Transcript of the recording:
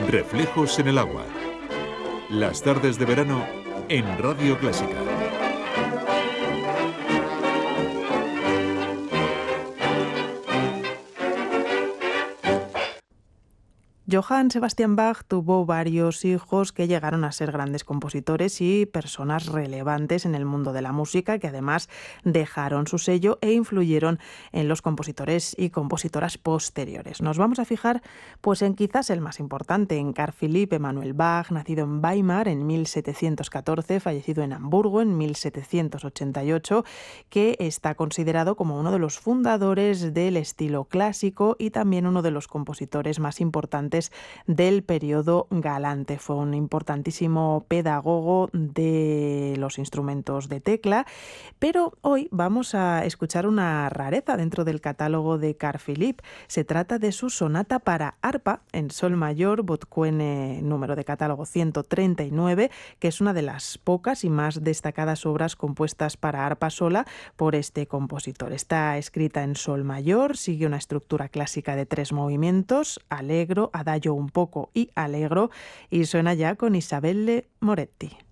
Reflejos en el agua. Las tardes de verano en Radio Clásica. Johann Sebastian Bach tuvo varios hijos que llegaron a ser grandes compositores y personas relevantes en el mundo de la música, que además dejaron su sello e influyeron en los compositores y compositoras posteriores. Nos vamos a fijar pues en quizás el más importante, en Carl Philipp Emanuel Bach, nacido en Weimar en 1714, fallecido en Hamburgo en 1788, que está considerado como uno de los fundadores del estilo clásico y también uno de los compositores más importantes del periodo galante. Fue un importantísimo pedagogo de los instrumentos de tecla, pero hoy vamos a escuchar una rareza dentro del catálogo de Carl Philipp. Se trata de su sonata para arpa en sol mayor, Bothquene, número de catálogo 139, que es una de las pocas y más destacadas obras compuestas para arpa sola por este compositor. Está escrita en sol mayor, sigue una estructura clásica de 3 movimientos, allegro, adagio un poco y allegro, y suena ya con Isabelle Moretti.